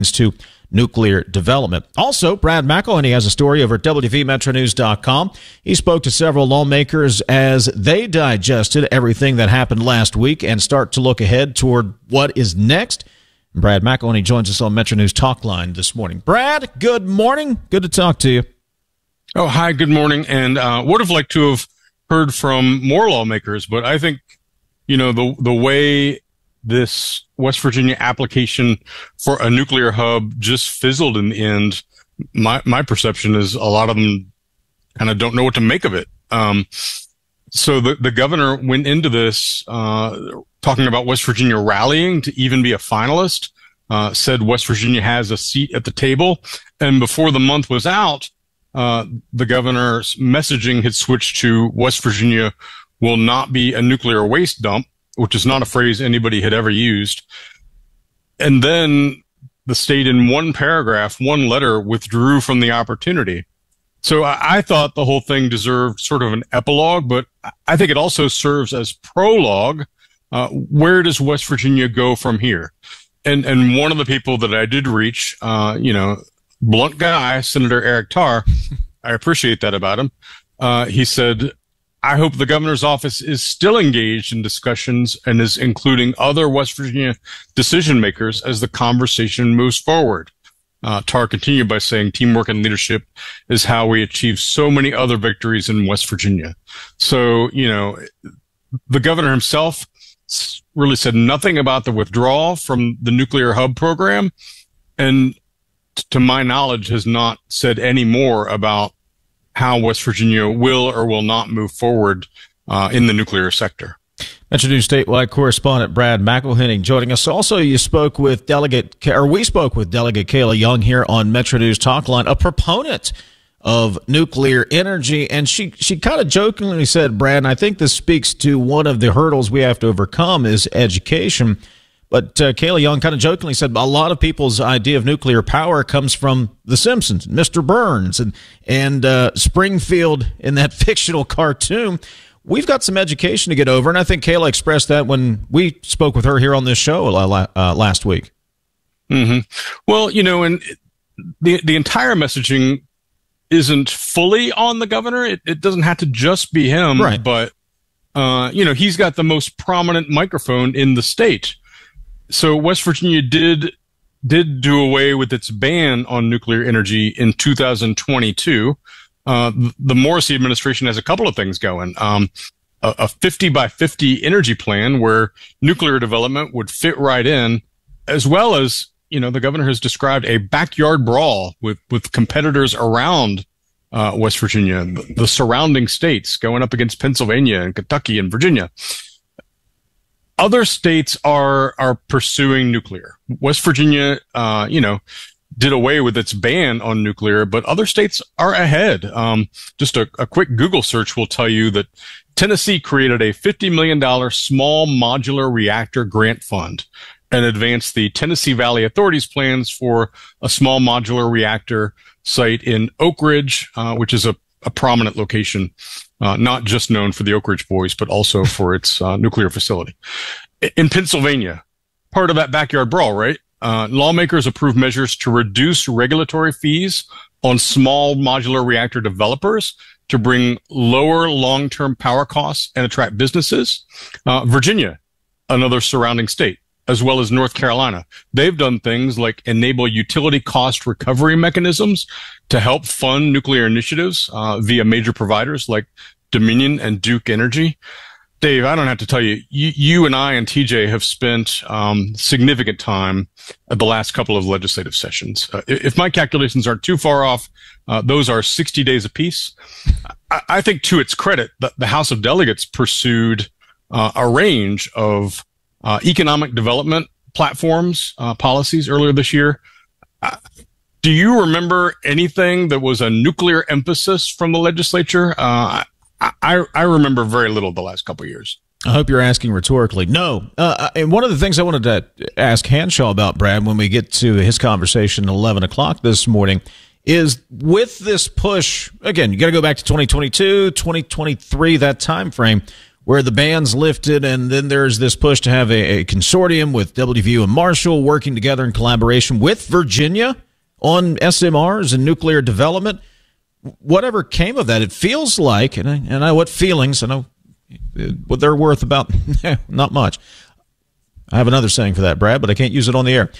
to nuclear development. Also, Brad McElhinney has a story over at WVMetroNews.com. He spoke to several lawmakers as they digested everything that happened last week and start to look ahead toward what is next. Brad McElhinney joins us on Metro News Talk Line this morning. Brad, good morning. Good to talk to you. Oh, hi, good morning. And would have liked to have heard from more lawmakers, but I think, the way this West Virginia application for a nuclear hub just fizzled in the end, my perception is a lot of them kind of don't know what to make of it. So the governor went into this talking about West Virginia rallying to even be a finalist, said West Virginia has a seat at the table. And before the month was out, the governor's messaging had switched to West Virginia will not be a nuclear waste dump, which is not a phrase anybody had ever used. And then the state in one paragraph, one letter, withdrew from the opportunity. So I thought the whole thing deserved sort of an epilogue, but I think it also serves as prologue. Where does West Virginia go from here? And one of the people that I did reach, blunt guy, Senator Eric Tarr, I appreciate that about him. He said, I hope the governor's office is still engaged in discussions and is including other West Virginia decision makers as the conversation moves forward. Tarr continued by saying teamwork and leadership is how we achieve so many other victories in West Virginia. So, the governor himself really said nothing about the withdrawal from the nuclear hub program, and to my knowledge has not said any more about how West Virginia will or will not move forward in the nuclear sector. Metro News statewide correspondent Brad McElhinney joining us. Also, we spoke with Delegate Kayla Young here on Metro News Talk Line, a proponent of nuclear energy, and she kind of jokingly said, Brad, and I think this speaks to one of the hurdles we have to overcome is education. But Kayla Young kind of jokingly said a lot of people's idea of nuclear power comes from The Simpsons, Mr. Burns, and Springfield in that fictional cartoon. We've got some education to get over, and I think Kayla expressed that when we spoke with her here on this show last week. Mm-hmm. Well, and the entire messaging isn't fully on the governor. It doesn't have to just be him, right? But he's got the most prominent microphone in the state. So West Virginia did do away with its ban on nuclear energy in 2022. The Morrissey administration has a couple of things going. A 50 by 50 energy plan where nuclear development would fit right in, as well as, the governor has described a backyard brawl with competitors around West Virginia, the surrounding states going up against Pennsylvania and Kentucky and Virginia. Other states are pursuing nuclear. West Virginia, did away with its ban on nuclear, but other states are ahead. Just a quick Google search will tell you that Tennessee created a $50 million small modular reactor grant fund and advanced the Tennessee Valley Authority's plans for a small modular reactor site in Oak Ridge, which is a prominent location, not just known for the Oak Ridge Boys, but also for its nuclear facility. In Pennsylvania, part of that backyard brawl, right? Lawmakers approved measures to reduce regulatory fees on small modular reactor developers to bring lower long-term power costs and attract businesses. Virginia, another surrounding state, as well as North Carolina, they've done things like enable utility cost recovery mechanisms to help fund nuclear initiatives via major providers like Dominion and Duke Energy. Dave, I don't have to tell you, you and I and TJ have spent significant time at the last couple of legislative sessions. If my calculations aren't too far off, those are 60 days apiece. I think to its credit, the House of Delegates pursued a range of economic development platforms, policies earlier this year. Do you remember anything that was a nuclear emphasis from the legislature? I remember very little the last couple of years. I hope you're asking rhetorically. No. And one of the things I wanted to ask Hanshaw about, Brad, when we get to his conversation at 11 o'clock this morning, is with this push, again, you got to go back to 2022, 2023, that time frame. where the ban's lifted, and then there's this push to have a consortium with WVU and Marshall working together in collaboration with Virginia on SMRs and nuclear development. Whatever came of that, it feels like, and I know what feelings, I know what they're worth about not much. I have another saying for that, Brad, but I can't use it on the air.